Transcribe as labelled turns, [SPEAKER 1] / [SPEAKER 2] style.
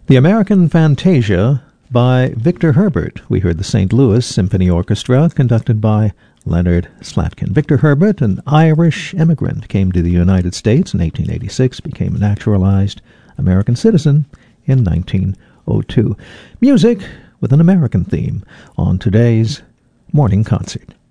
[SPEAKER 1] The American Fantasia by Victor Herbert. We heard the St. Louis Symphony Orchestra, conducted by Leonard Slatkin. Victor Herbert, an Irish immigrant, came to the United States in 1886, became a naturalized American citizen in 1902. Music with an American theme on today's Morning Concert.